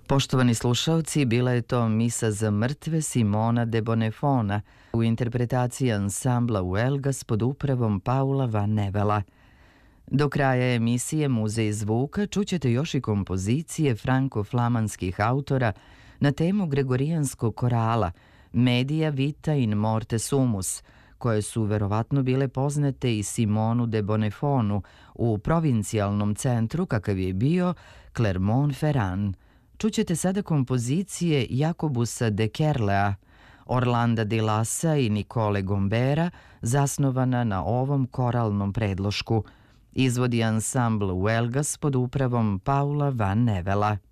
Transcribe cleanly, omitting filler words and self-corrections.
Poštovani slušalci, bila je to Misa za mrtve Simona de Bonefona u interpretaciji ansambla Uelgas pod upravom Paula Van Nevela. Do kraja emisije Muzej zvuka čućete još i kompozicije franko-flamanskih autora na temu gregorijanskog korala Media Vita in Morte Sumus, koje su verovatno bile poznate i Simonu de Bonefonu u provincijalnom centru kakav je bio Clermont-Ferrand. Čućete sada kompozicije Jakobusa de Kerlea, Orlanda di Lassa i Nicole Gombera, zasnovana na ovom koralnom predlošku. Izvodi ansambl Uelgas pod upravom Paula Van Nevela.